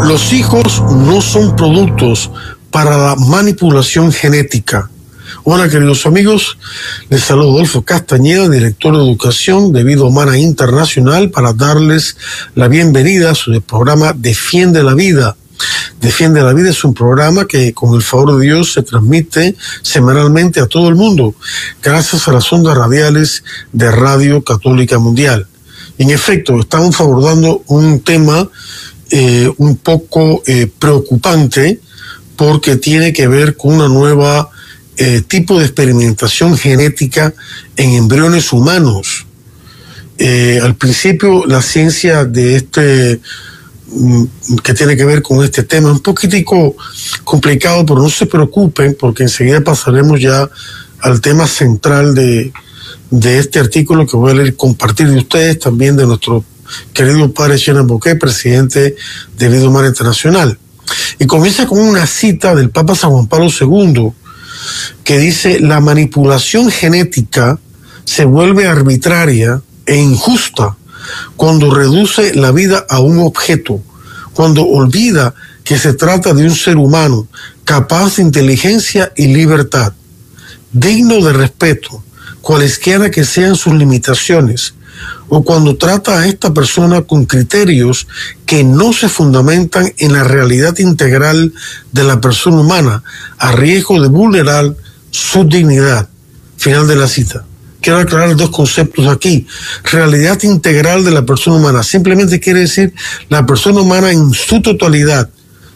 Los hijos no son productos para la manipulación genética. Hola, queridos amigos, les saludo Adolfo Castañeda, director de Educación de Vida Humana Internacional, para darles la bienvenida a su programa Defiende la Vida. Defiende la Vida es un programa que, con el favor de Dios, se transmite semanalmente a todo el mundo, gracias a las ondas radiales de Radio Católica Mundial. En efecto, estamos abordando un tema un poco preocupante, porque tiene que ver con una nueva tipo de experimentación genética en embriones humanos. Al principio, la ciencia de que tiene que ver con este tema es un poquitico complicado, pero no se preocupen, porque enseguida pasaremos ya al tema central de este artículo que voy a leer, compartir de ustedes, también de nuestro querido padre Shenan Bouquet, presidente de Vida Humana Internacional. Y comienza con una cita del Papa San Juan Pablo II, que dice: la manipulación genética se vuelve arbitraria e injusta cuando reduce la vida a un objeto, cuando olvida que se trata de un ser humano capaz de inteligencia y libertad, digno de respeto, cualesquiera que sean sus limitaciones, o cuando trata a esta persona con criterios que no se fundamentan en la realidad integral de la persona humana, a riesgo de vulnerar su dignidad. Final de la cita. Quiero aclarar dos conceptos aquí. Realidad integral de la persona humana simplemente quiere decir la persona humana en su totalidad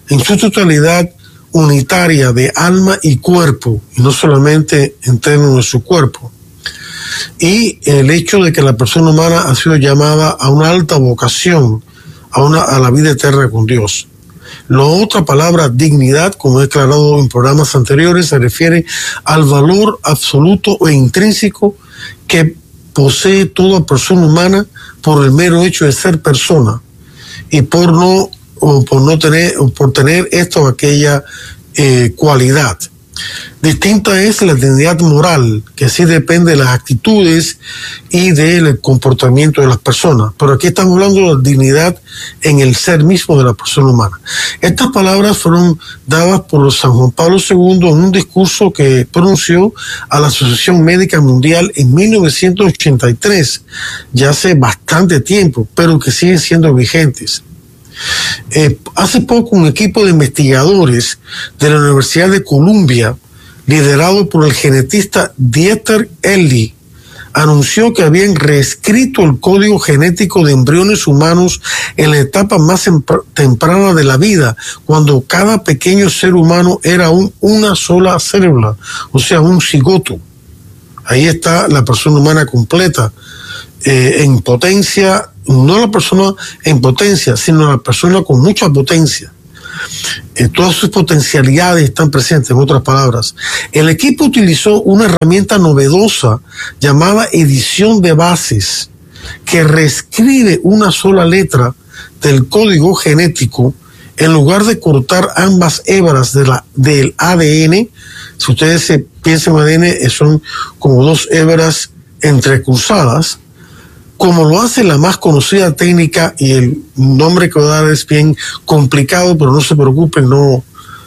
unitaria de alma y cuerpo, y no solamente en términos de su cuerpo. Y el hecho de que la persona humana ha sido llamada a una alta vocación, a la vida eterna con Dios. La otra palabra, dignidad, como he aclarado en programas anteriores, se refiere al valor absoluto e intrínseco que posee toda persona humana por el mero hecho de ser persona, y por tener esta o aquella cualidad. Distinta es la dignidad moral, que sí depende de las actitudes y del comportamiento de las personas. Pero aquí estamos hablando de la dignidad en el ser mismo de la persona humana. Estas palabras fueron dadas por San Juan Pablo II en un discurso que pronunció a la Asociación Médica Mundial en 1983, ya hace bastante tiempo, pero que siguen siendo vigentes. Hace poco un equipo de investigadores de la Universidad de Columbia, liderado por el genetista Dieter Ehrlich, anunció que habían reescrito el código genético de embriones humanos en la etapa más temprana de la vida, cuando cada pequeño ser humano era una sola célula, o sea, un cigoto. Ahí está la persona humana completa, en potencia. No la persona en potencia, sino la persona con mucha potencia. Todas sus potencialidades están presentes, en otras palabras. El equipo utilizó una herramienta novedosa llamada edición de bases, que reescribe una sola letra del código genético en lugar de cortar ambas hebras del ADN. Si ustedes piensan en ADN, son como dos hebras entrecruzadas, como lo hace la más conocida técnica, y el nombre que voy a dar es bien complicado, pero no se preocupen, no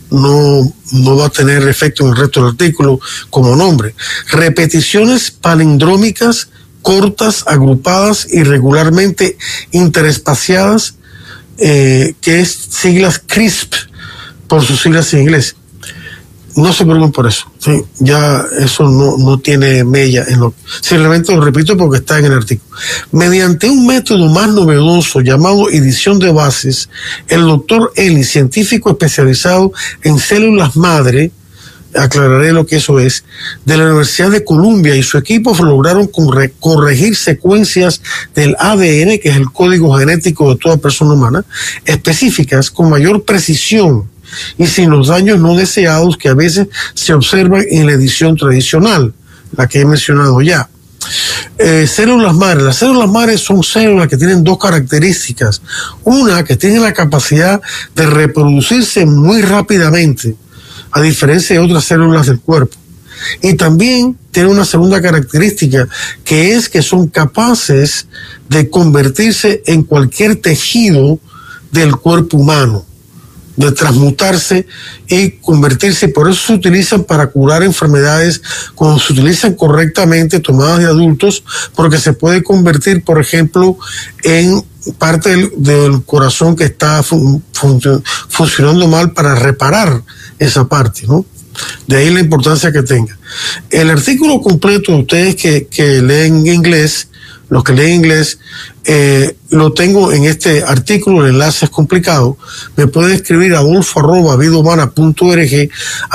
va a tener efecto en el resto del artículo como nombre. Repeticiones palindrómicas cortas, agrupadas y regularmente interespaciadas, que es siglas CRISP, por sus siglas en inglés. No se preocupen por eso, ¿sí? Ya eso no tiene mella simplemente lo repito porque está en el artículo. Mediante un método más novedoso llamado edición de bases, el doctor Ehrlich, científico especializado en células madre, aclararé lo que eso es, de la Universidad de Columbia, y su equipo lograron corregir secuencias del ADN, que es el código genético de toda persona humana, específicas con mayor precisión y sin los daños no deseados que a veces se observan en la edición tradicional, la que he mencionado ya. Células madres. Las células madres son células que tienen dos características. Una, que tienen la capacidad de reproducirse muy rápidamente, a diferencia de otras células del cuerpo. Y también tiene una segunda característica, que es que son capaces de convertirse en cualquier tejido del cuerpo humano. de transmutarse y convertirse. Por eso se utilizan para curar enfermedades cuando se utilizan correctamente, tomadas de adultos, porque se puede convertir, por ejemplo, en parte del corazón que está funcionando mal, para reparar esa parte, ¿no? De ahí la importancia que tenga. El artículo completo, ustedes que leen inglés, los que leen inglés, lo tengo en este artículo, el enlace es complicado. Me pueden escribir a adolfo@vidahumana.org,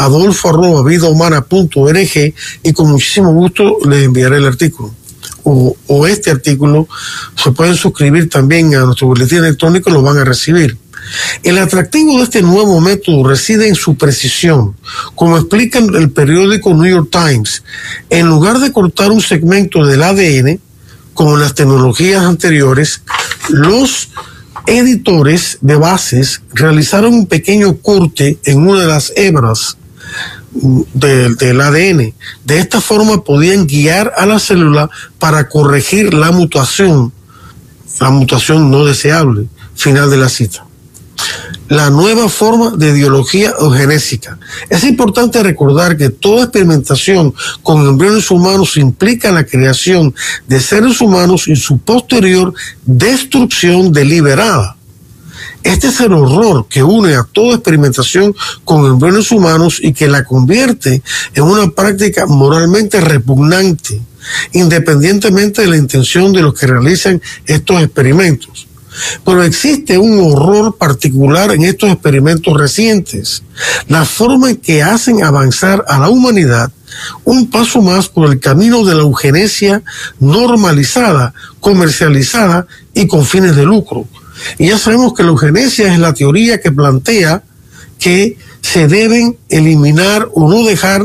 adolfo@vidahumana.org, y con muchísimo gusto les enviaré el artículo. O este artículo. Se pueden suscribir también a nuestro boletín electrónico, lo van a recibir. El atractivo de este nuevo método reside en su precisión. Como explica el periódico New York Times, en lugar de cortar un segmento del ADN, como en las tecnologías anteriores, los editores de bases realizaron un pequeño corte en una de las hebras del ADN. De esta forma podían guiar a la célula para corregir la mutación no deseable. Final de la cita. La nueva forma de biología eugenésica. Es importante recordar que toda experimentación con embriones humanos implica la creación de seres humanos y su posterior destrucción deliberada. Este es el horror que une a toda experimentación con embriones humanos y que la convierte en una práctica moralmente repugnante, independientemente de la intención de los que realizan estos experimentos. Pero existe un horror particular en estos experimentos recientes, la forma en que hacen avanzar a la humanidad un paso más por el camino de la eugenesia normalizada, comercializada y con fines de lucro. Y ya sabemos que la eugenesia es la teoría que plantea que se deben eliminar o no dejar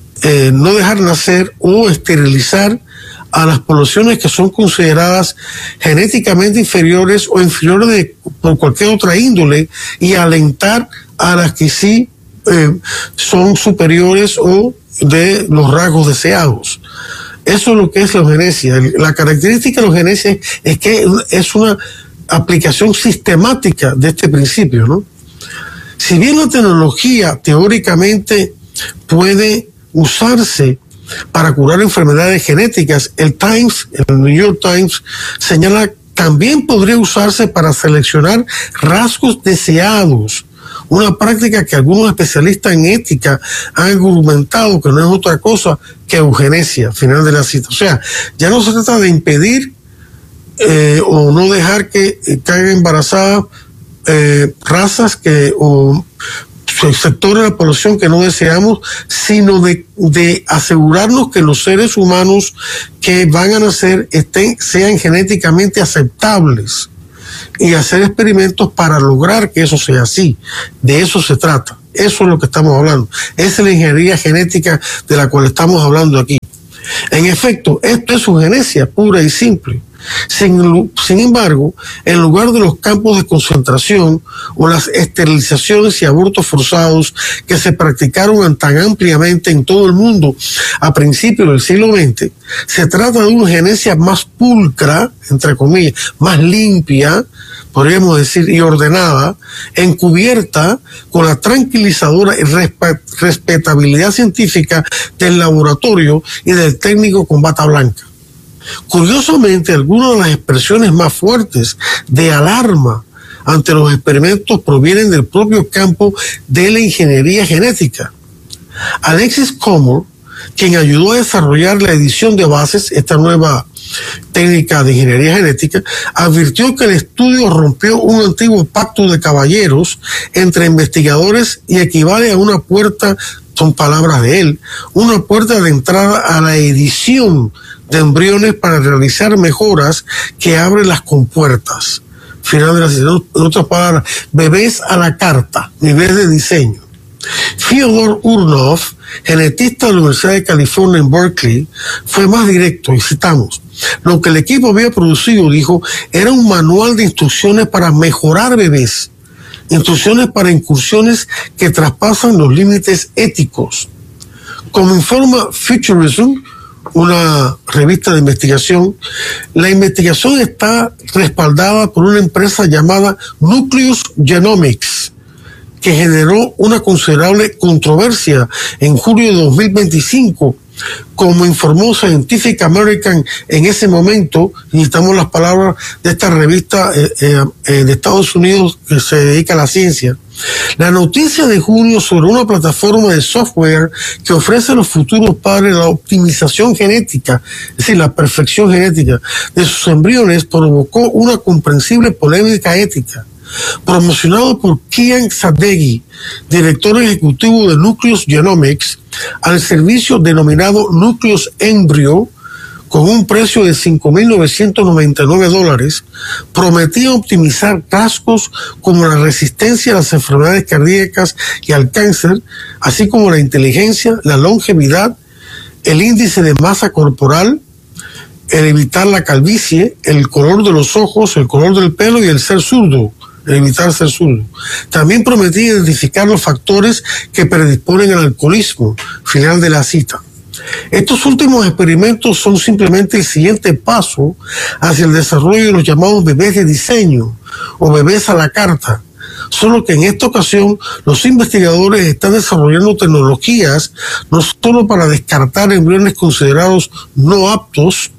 nacer o esterilizar a las poblaciones que son consideradas genéticamente inferiores o inferiores por cualquier otra índole, y alentar a las que sí son superiores o de los rasgos deseados. Eso es lo que es la eugenesia. La característica de la eugenesia es que es una aplicación sistemática de este principio, ¿no? Si bien la tecnología teóricamente puede usarse para curar enfermedades genéticas, el New York Times señala, también podría usarse para seleccionar rasgos deseados, una práctica que algunos especialistas en ética han argumentado que no es otra cosa que eugenesia. Final de la cita. O sea, ya no se trata de impedir o no dejar que caigan embarazadas razas o sectores de la población que no deseamos, sino de asegurarnos que los seres humanos que van a nacer sean genéticamente aceptables, y hacer experimentos para lograr que eso sea así. De eso se trata. Eso es lo que estamos hablando. Esa es la ingeniería genética de la cual estamos hablando aquí. En efecto, esto es eugenesia pura y simple. Sin embargo, en lugar de los campos de concentración o las esterilizaciones y abortos forzados que se practicaron tan ampliamente en todo el mundo a principios del siglo XX, se trata de una eugenesia más pulcra, entre comillas, más limpia, podríamos decir, y ordenada, encubierta con la tranquilizadora y respetabilidad científica del laboratorio y del técnico con bata blanca. Curiosamente, algunas de las expresiones más fuertes de alarma ante los experimentos provienen del propio campo de la ingeniería genética. Alexis Comor, quien ayudó a desarrollar la edición de bases, esta nueva técnica de ingeniería genética, advirtió que el estudio rompió un antiguo pacto de caballeros entre investigadores y equivale a una puerta, son palabras de él, una puerta de entrada a la edición de embriones para realizar mejoras que abren las compuertas. Final de la cita. En otras palabras, bebés a la carta, nivel de diseño. Fyodor Urnov, genetista de la Universidad de California en Berkeley, fue más directo, y citamos: lo que el equipo había producido, dijo, era un manual de instrucciones para mejorar bebés, instrucciones para incursiones que traspasan los límites éticos. Como informa Futurism, una revista de investigación, la investigación está respaldada por una empresa llamada Nucleus Genomics, que generó una considerable controversia en julio de 2025, como informó Scientific American en ese momento. Necesitamos las palabras de esta revista de Estados Unidos que se dedica a la ciencia. La noticia de junio sobre una plataforma de software que ofrece a los futuros padres la optimización genética, es decir, la perfección genética de sus embriones, provocó una comprensible polémica ética. Promocionado por Kian Sadeghi, director ejecutivo de Nucleus Genomics, al servicio denominado Nucleus Embryo, con un precio de $5,999, prometía optimizar rasgos como la resistencia a las enfermedades cardíacas y al cáncer, así como la inteligencia, la longevidad, el índice de masa corporal, el evitar la calvicie, el color de los ojos, el color del pelo y el ser zurdo. Evitar ser zurdo. También prometía identificar los factores que predisponen al alcoholismo. Final de la cita. Estos últimos experimentos son simplemente el siguiente paso hacia el desarrollo de los llamados bebés de diseño o bebés a la carta. Solo que en esta ocasión los investigadores están desarrollando tecnologías no solo para descartar embriones considerados no aptos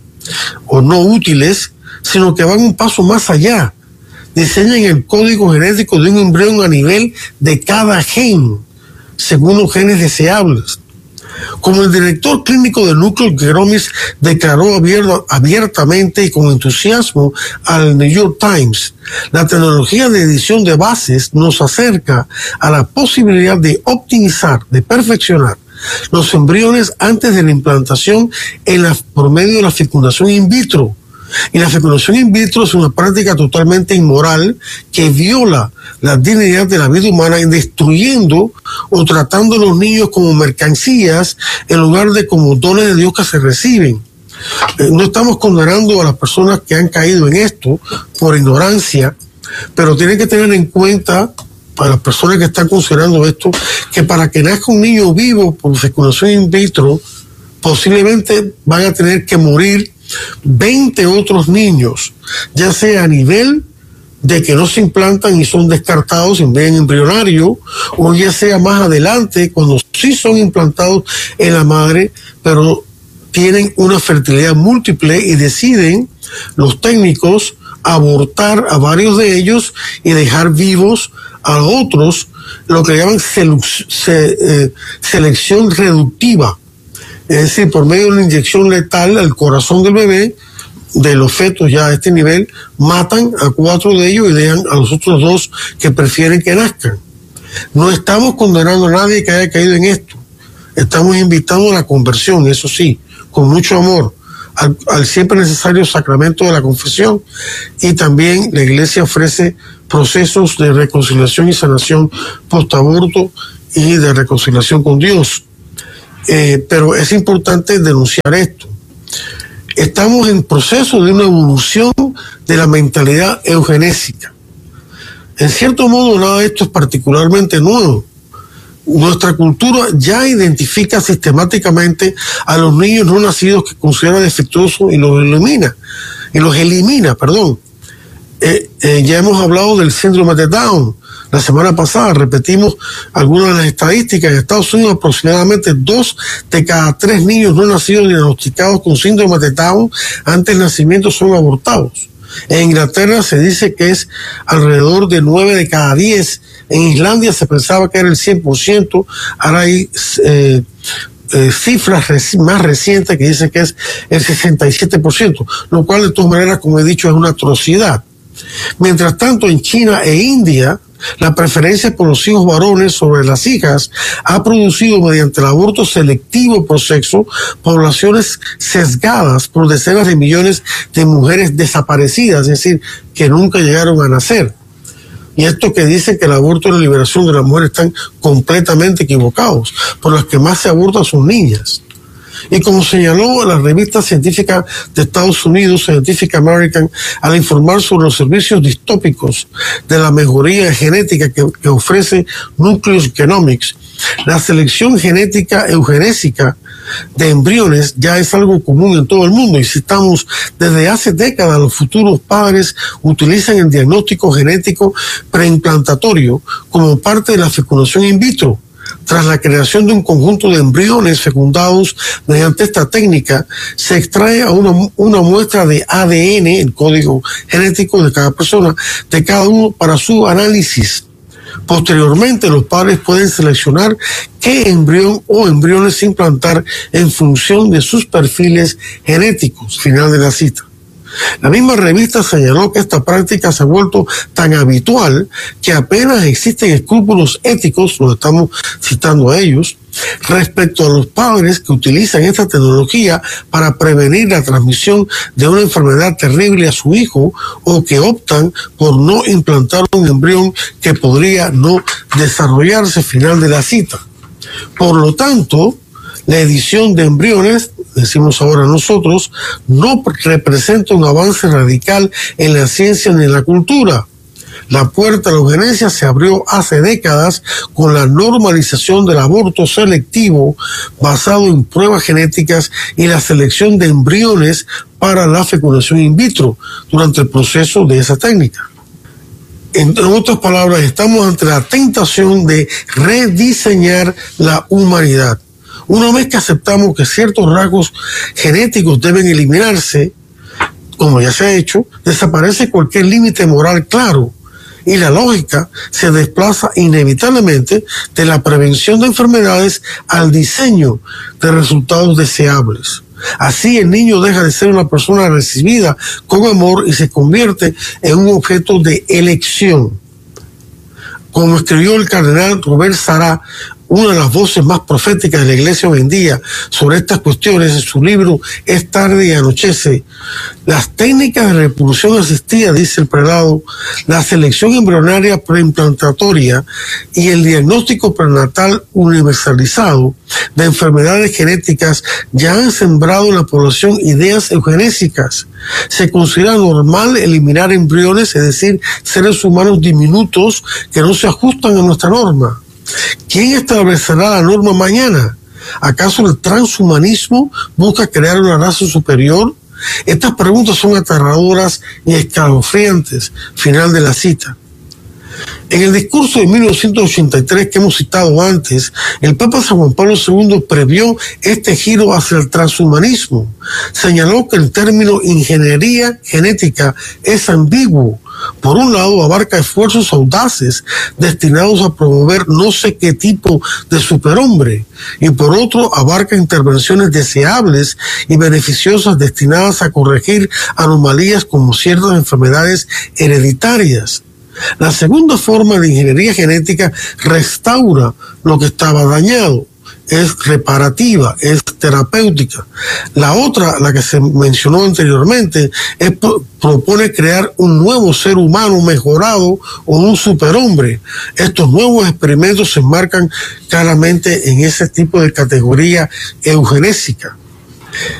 o no útiles, sino que van un paso más allá. Diseñan el código genético de un embrión a nivel de cada gen, según los genes deseables. Como el director clínico de Nucleus Genomics declaró abiertamente y con entusiasmo al New York Times, la tecnología de edición de bases nos acerca a la posibilidad de optimizar, de perfeccionar los embriones antes de la implantación por medio de la fecundación in vitro. Y la fecundación in vitro es una práctica totalmente inmoral que viola la dignidad de la vida humana, destruyendo o tratando a los niños como mercancías en lugar de como dones de Dios que se reciben. No estamos condenando a las personas que han caído en esto por ignorancia, pero tienen que tener en cuenta, para las personas que están considerando esto, que para que nazca un niño vivo por fecundación in vitro, posiblemente van a tener que morir 20 otros niños, ya sea a nivel de que no se implantan y son descartados en vez de embrionario, o ya sea más adelante cuando sí son implantados en la madre, pero tienen una fertilidad múltiple y deciden los técnicos abortar a varios de ellos y dejar vivos a otros, lo que llaman selección reductiva. Es decir, por medio de una inyección letal al corazón del bebé, de los fetos ya a este nivel, matan a 4 de ellos y dejan a los otros 2 que prefieren que nazcan. No estamos condenando a nadie que haya caído en esto. Estamos invitando a la conversión, eso sí, con mucho amor, al siempre necesario sacramento de la confesión. Y también la Iglesia ofrece procesos de reconciliación y sanación post-aborto y de reconciliación con Dios. Pero es importante denunciar esto. Estamos en proceso de una evolución de la mentalidad eugenésica. En cierto modo, nada de esto es particularmente nuevo. Nuestra cultura ya identifica sistemáticamente a los niños no nacidos que considera defectuosos y los elimina. Ya hemos hablado del síndrome de Down. La semana pasada repetimos algunas de las estadísticas. En Estados Unidos, aproximadamente 2 de cada 3 niños no nacidos diagnosticados con síndrome de Down antes del nacimiento son abortados. En Inglaterra se dice que es alrededor de 9 de cada 10. En Islandia se pensaba que era el 100%. Ahora hay cifras más recientes que dicen que es el 67%, lo cual de todas maneras, como he dicho, es una atrocidad. Mientras tanto, en China e India, la preferencia por los hijos varones sobre las hijas ha producido, mediante el aborto selectivo por sexo, poblaciones sesgadas por decenas de millones de mujeres desaparecidas, es decir, que nunca llegaron a nacer. Y esto que dicen que el aborto y la liberación de las mujeres están completamente equivocados, por las que más se abortan son niñas. Y como señaló la revista científica de Estados Unidos, Scientific American, al informar sobre los servicios distópicos de la mejoría genética que ofrece Nucleus Genomics, la selección genética eugenésica de embriones ya es algo común en todo el mundo. Y citamos, desde hace décadas los futuros padres utilizan el diagnóstico genético preimplantatorio como parte de la fecundación in vitro. Tras la creación de un conjunto de embriones fecundados mediante esta técnica, se extrae una muestra de ADN, el código genético de cada persona, de cada uno para su análisis. Posteriormente, los padres pueden seleccionar qué embrión o embriones implantar en función de sus perfiles genéticos. Final de la cita. La misma revista señaló que esta práctica se ha vuelto tan habitual que apenas existen escrúpulos éticos, lo estamos citando a ellos, respecto a los padres que utilizan esta tecnología para prevenir la transmisión de una enfermedad terrible a su hijo, o que optan por no implantar un embrión que podría no desarrollarse. Final de la cita. Por lo tanto, la edición de embriones, decimos ahora nosotros, no representa un avance radical en la ciencia ni en la cultura. La puerta a la eugenesia se abrió hace décadas con la normalización del aborto selectivo basado en pruebas genéticas y la selección de embriones para la fecundación in vitro durante el proceso de esa técnica. En otras palabras, estamos ante la tentación de rediseñar la humanidad. Una vez que aceptamos que ciertos rasgos genéticos deben eliminarse, como ya se ha hecho, desaparece cualquier límite moral claro, y la lógica se desplaza inevitablemente de la prevención de enfermedades al diseño de resultados deseables. Así, el niño deja de ser una persona recibida con amor y se convierte en un objeto de elección. Como escribió el cardenal Robert Sarah, una de las voces más proféticas de la Iglesia hoy en día sobre estas cuestiones, en su libro Es tarde y anochece: las técnicas de reproducción asistida, dice el prelado, la selección embrionaria preimplantatoria y el diagnóstico prenatal universalizado de enfermedades genéticas ya han sembrado en la población ideas eugenésicas. Se considera normal eliminar embriones, es decir, seres humanos diminutos que no se ajustan a nuestra norma. ¿Quién establecerá la norma mañana? ¿Acaso el transhumanismo busca crear una raza superior? Estas preguntas son aterradoras y escalofriantes. Final de la cita. En el discurso de 1983 que hemos citado antes, el Papa San Juan Pablo II previó este giro hacia el transhumanismo. Señaló que el término ingeniería genética es ambiguo. Por un lado, abarca esfuerzos audaces destinados a promover no sé qué tipo de superhombre, y por otro, abarca intervenciones deseables y beneficiosas destinadas a corregir anomalías como ciertas enfermedades hereditarias. La segunda forma de ingeniería genética restaura lo que estaba dañado, es reparativa, es terapéutica. La otra, la que se mencionó anteriormente, propone crear un nuevo ser humano mejorado o un superhombre. Estos nuevos experimentos se enmarcan claramente en ese tipo de categoría eugenésica.